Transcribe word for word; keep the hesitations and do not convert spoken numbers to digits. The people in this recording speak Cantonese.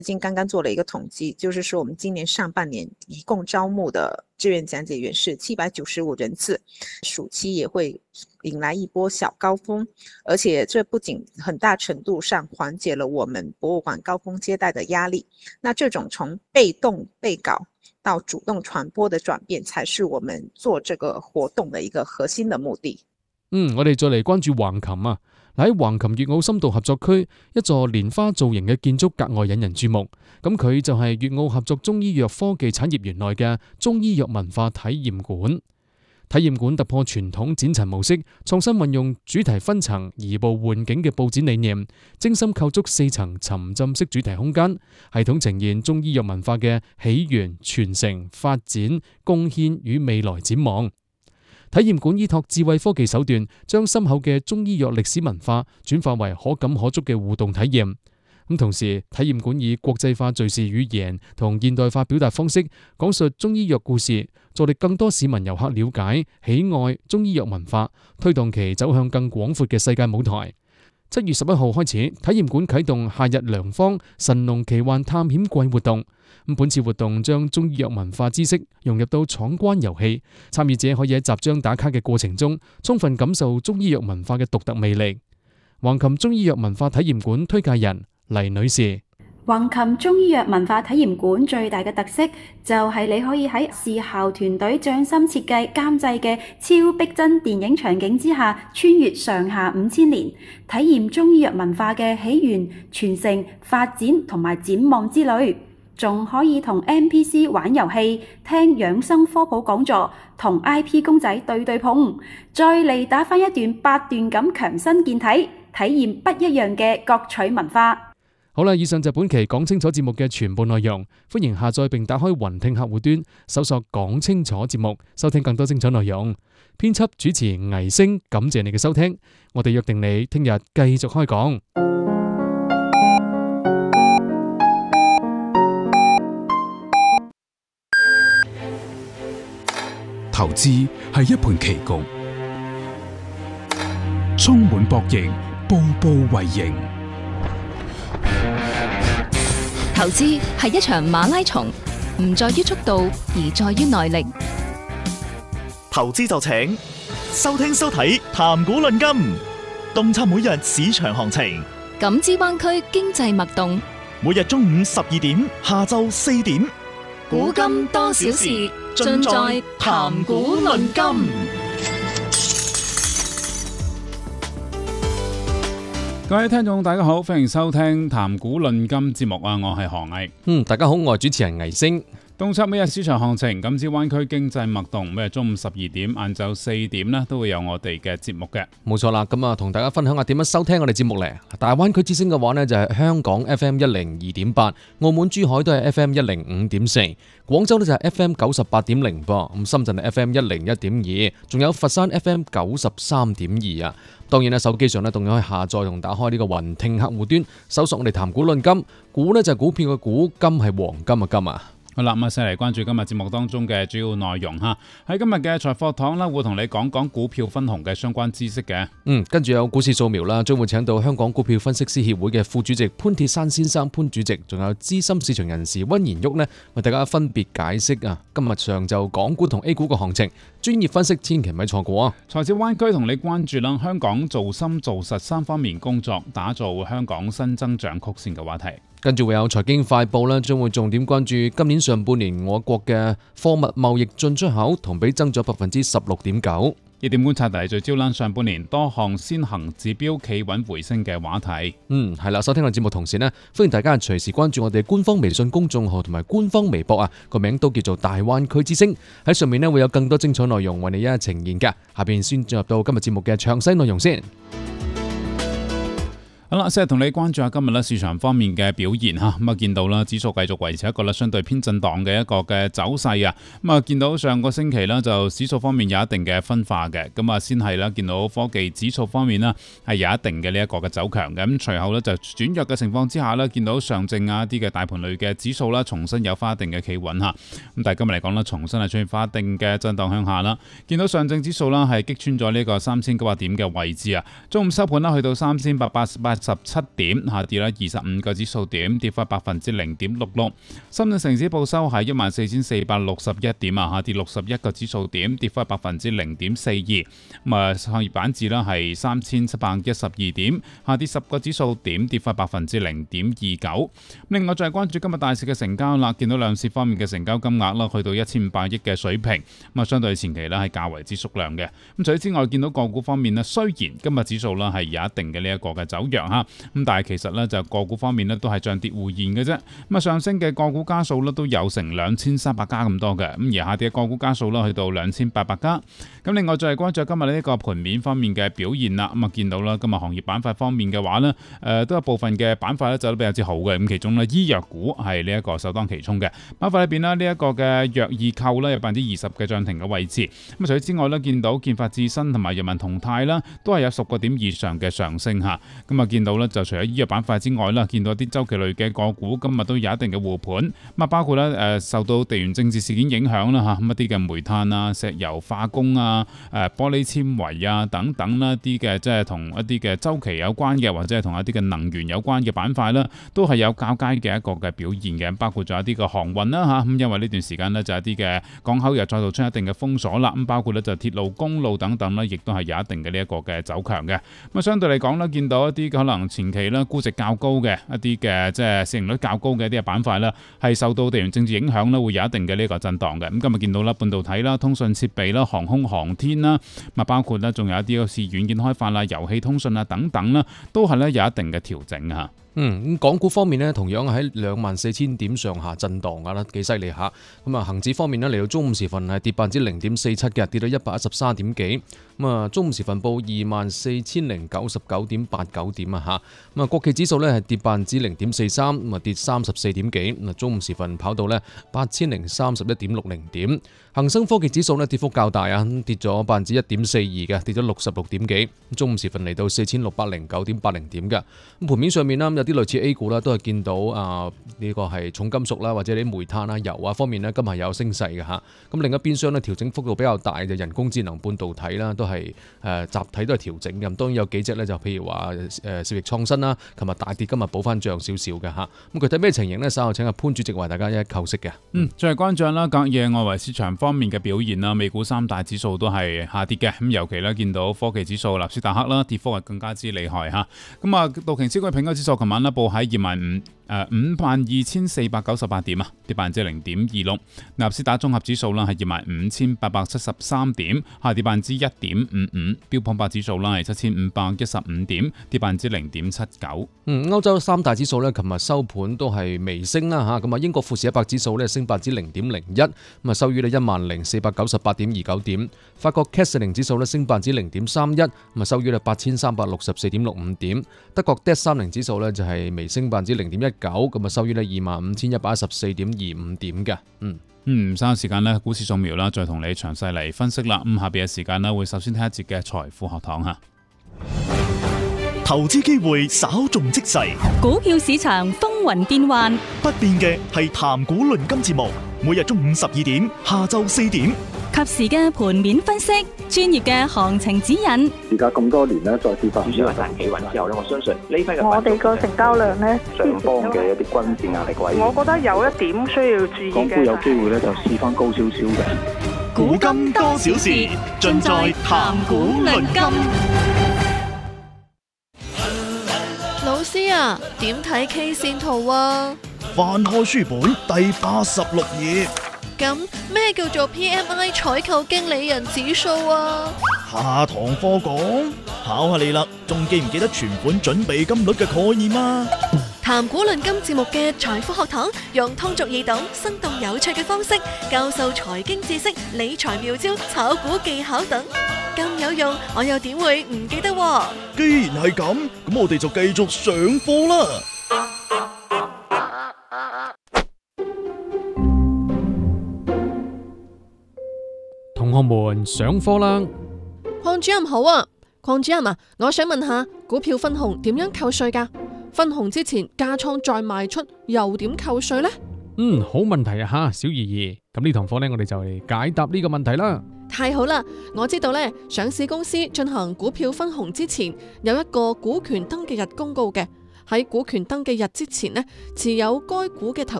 已经刚刚做了一个统计，就是说我们今年上半年一共招募的志愿讲解员是七百九十五人次，暑期也会引来一波小高峰，而且这不仅很大程度上缓解了我们博物馆高峰接待的压力，那这种从被动备稿到主動傳播的轉變，才是我們做這個活動的一個核心的目的。 嗯，我哋再嚟關注橫琴啊。喺橫琴粵澳深度合作區，一座蓮花造型嘅建築格外引人注目。咁佢就係粵澳合作中醫藥科技產業園內嘅中醫藥文化體驗館。體驗館突破傳統展陳模式，創新運用主題分層移步換景嘅佈展理念，精心構築四層沉浸式主題空間，系統呈現中醫藥文化嘅起源、傳承、發展、貢獻與未來展望。體驗館依託智慧科技手段，將深厚嘅中醫藥歷史文化轉化為可感可觸嘅互動體驗。咁同時，體驗館以國際化敘事語言同現代化表達方式，講述中醫藥故事，助力更多市民遊客了解、喜愛中醫藥文化，推動其走向更廣闊嘅世界舞台。七月十一號開始，體驗館啟動夏日良方神農奇幻探險季活動。咁本次活動將中醫藥文化知識融入到闖關遊戲，參與者可以喺集章打卡嘅過程中，充分感受中醫藥文化嘅獨特魅力。橫琴中醫藥文化體驗館推介人黎女士。 橫琴中醫藥文化體驗館最大嘅特色就係你可以喺視效團隊匠心設計監製嘅超逼真電影場景之下，穿越上下五千年，體驗中醫藥文化嘅起源、傳承、發展同埋展望之旅。仲可以同 N P C 玩遊戲、聽養生科普講座、同 I P 公仔對對碰，再嚟打返一段八段咁強身健體，體驗不一樣嘅各取文化。 好啦，以上就本期講清楚節目嘅全部內容，歡迎下載並打開雲聽客戶端，搜索講清楚節目，收聽更多精彩內容。編輯主持倪星，感謝你嘅收聽，我哋約定你聽日繼續開講。 投資係一盤棋局，充滿博弈，步步為營。 投資係一場馬拉松，唔在於速度，而在於耐力。 投資就請收聽收睇談股論金，洞察每日市場行情， 感知灣區經濟脈動。 每日中午十二點，下晝四點， 股金多少事，盡在談股論金。 各位聽眾大家好，歡迎收聽談股論金節目啊！我係何毅。 嗯，大家好，我係主持人倪星。 洞察每日市場行情，感知灣區經濟脈動。每日中午十二點、晏晝四點呢，都會有我哋嘅節目嘅。 冇錯啦，咁啊，同大家分享下點樣收聽我哋節目咧。大灣區之聲嘅話呢，就係香港 F M 一零二點八，澳門珠海都係 F M 一零五點四，廣州呢就係 F M 九十八點零噃，咁深圳係 F M 一零一點二，仲有佛山 F M 九十三點二啊。當然啦，手機上呢，仲可以下載同打開呢個雲聽客戶端，搜索我哋談股論金。股呢就係股票嘅股，金係黃金嘅金啊。 好啦，咁啊，先嚟關注今日節目當中嘅主要內容吓。喺今日嘅財貨堂啦，會同你講講股票分紅嘅相關知識嘅。 嗯，跟住有股市掃描啦，將會請到香港股票分析師協會嘅副主席潘鐵珊先生潘主席，仲有資深市場人士溫賢旭呢，為大家分別解釋啊。今日上晝港股同 A 股嘅行情，專業分析千祈唔係錯過啊。 財智灣區同你關注啦，香港做深做實三方面工作，打造香港新增長曲線嘅話題。 跟住會有財經快報啦，將會重點關注今年上半年我國嘅貨物貿易進出口同比增咗百分之十六點九。 熱點觀察嚟聚焦啦，上半年多項先行指標企穩回升嘅話題。 嗯，係啦，收聽我節目同時呢，歡迎大家隨時關注我哋官方微信公眾號同埋官方微博啊，個名都叫做大灣區之聲。喺上面呢會有更多精彩內容為你一一呈現嘅。下邊先進入到今日節目嘅詳細內容先。 好啦，先係同你關注下今日咧市場方面嘅表現吓，咁啊見到啦，指數繼續維持一個咧相對偏震盪嘅一個嘅走勢啊，咁啊見到上個星期咧就指數方面有一定嘅分化嘅，咁啊先係啦見到科技指數方面啦係有一定嘅呢一個嘅走強嘅，咁隨後咧就轉弱嘅情況之下咧，見到上證啊一啲嘅大盤類嘅指數啦重新有翻一定嘅企穩吓，咁但係今日嚟講咧重新係出現翻一定嘅震盪向下啦，見到上證指數啦係擊穿咗呢個三千九百點嘅位置啊，中午收盤啦去到三千八百八十八十七點，下跌啦二十五個指數點，跌幅百分之零點六六。深圳成指報收係一萬四千四百六十一點啊，下跌六十一個指數點，跌幅百分之零點四二。咁啊，創業板指啦係三千七百一十二點，下跌十個指數點，跌幅百分之零點二九。另外再係關注今日大市嘅成交啦，見到兩市方面嘅成交金額啦，去到一千五百億嘅水平，咁啊相對前期咧係較為之縮量嘅。咁除此之外，見到個股方面咧，雖然今日指數啦係有一定嘅呢一個嘅走弱嚇，咁但係其實咧就個股方面咧都係漲跌互現嘅啫。咁啊上升嘅個股家數咧都有成兩千三百家咁多嘅，咁而下跌嘅個股家數啦去到兩千八百家。咁另外再係關注今日呢一個盤面方面嘅表現啦，咁啊見到啦今日行業板塊方面嘅話咧，誒都有部分嘅板塊咧走得比較之好嘅，咁其中咧醫藥股係呢一個首當其衝嘅板塊裏邊啦，呢一個嘅藥易購咧有百分之二十嘅漲停嘅位置。咁除此之外咧，見到建發智新同埋藥文同泰啦，都係有十個點以上嘅上升嚇。咁啊見到咧就除咗醫藥板塊之外啦，見到啲周期類嘅個股今日都有一定嘅護盤。咁啊包括咧誒受到地緣政治事件影響啦嚇，咁一啲嘅煤炭啊、石油化工啊、誒玻璃纖維啊等等啦，啲嘅即係同一啲嘅周期有關嘅，或者係同一啲嘅能源有關嘅板塊啦，都係有較佳嘅一個嘅表現嘅。包括咗一啲嘅航運啦嚇，咁因為呢段時間呢，就一啲嘅港口又再度出一定嘅封鎖啦，咁包括咧就鐵路、公路等等啦，亦都係有一定嘅呢一個嘅走強嘅。咁啊相對嚟講咧，見到一啲可能前期咧估值較高嘅一啲嘅即係市盈率較高嘅一啲嘅板塊啦，係受到地緣政治影響咧，會有一定嘅呢個震盪嘅。咁今日見到啦，半導體啦、通訊設備啦、航空航天啦，咁啊包括咧仲有一啲好似軟件開發啦、遊戲通訊啊等等啦，都係咧有一定嘅調整嚇。 嗯，咁港股方面呢，同樣喺兩萬四千點上下震盪噶啦，幾犀利下。咁啊，恒指方面呢，嚟到中午時分係跌百分之零點四七嘅，跌到一百一十三點幾。咁啊，中午時分報二萬四千零九十九點八九點啊嚇。咁啊，國企指數呢係跌百分之零點四三，咁啊跌三十四點幾。咁啊，中午時分跑到呢八千零三十一點六零點。恒生科技指數呢跌幅較大啊，跌咗百分之一點四二嘅，跌咗六十六點幾。中午時分嚟到四千六百零九點八零點嘅。咁盤面上面啦，有啲類似 A 股啦，都係見到啊呢個係重金屬啦，或者啲煤炭啊、油啊方面呢，今日有升勢嘅嚇。咁另一邊廂呢，調整幅度比較大就人工智能、半導體啦，都係誒集體都係調整嘅。當然有幾隻呢，就譬如話誒兆易創新啦，琴日大跌，今日補翻漲少少嘅嚇。咁具體咩情形呢？稍後請阿潘主席為大家一一構析嘅。 嗯，再係關注啦，隔夜外圍市場方面嘅表現啦，美股三大指數都係下跌嘅。咁尤其咧見到科技指數納斯達克啦，跌幅係更加之厲害嚇。咁啊，道瓊斯工業平均指數琴晚咧報喺二萬五誒五萬二千四百九十八點啊，跌百分之零點二六。納斯達綜合指數啦係二萬五千八百七十三點，下跌百分之一點五五。標普百指數啦係七千五百一十五點，跌百分之零點七九。 嗯，歐洲三大指數咧，琴日收盤都係微升啦嚇。咁啊，英國富時一百指數咧升百分之零點零一，咁啊收於咧一萬零四百九十八點二九點。法國 C A C 四零指數咧升百分之零點三一，咁啊收於咧八千三百六十四點六五點。德國 D A X 三零指數咧就係微升百分之零點一九，咁啊收於咧二萬五千一百一十四點二五點嘅。嗯嗯，稍後時間咧，股市掃描啦，再同你詳細嚟分析啦。咁下邊嘅時間咧，會首先聽一節嘅財富學堂嚇。 投資機會稍縱即逝， 股票市場風雲變幻， 不變嘅係談股論金節目，每日中午十二點，下晝四點， 及時嘅盤面分析，專業嘅行情指引。 而家咁多年咧，再跌翻， 主要係大企穩之後咧，我相信呢批嘅我哋個成交量咧， 上方嘅一啲均線壓力位， 我覺得有一點需要注意嘅。 港股有機會咧，就試翻高少少嘅。 股金多少事，盡在談股論金。 老師啊，點睇 K 線圖啊？ 翻開書本第八十六頁。 咁咩叫做 P M I 採購經理人指數啊？ 下堂課講，考下你啦，仲記唔記得存款準備金率嘅概念啊？ 談股論金節目嘅財富學堂，用通俗易懂、生動有趣嘅方式教授財經知識、理財妙招、炒股技巧等，咁有用，我又點會唔記得？ 既然係咁，咁我哋就繼續上課啦。 同學們上課啦！ 鄺主任好啊，鄺主任啊，我想問下股票分紅點樣扣稅噶？分紅之前加倉再賣出又點扣稅呢？ 嗯，好問題啊吓，小怡怡。咁呢堂課呢，我哋就嚟解答呢個問題啦。 太好啦！我知道呢，上市公司進行股票分紅之前，有一個股權登記日公告嘅。喺股權登記日之前呢，持有該股嘅投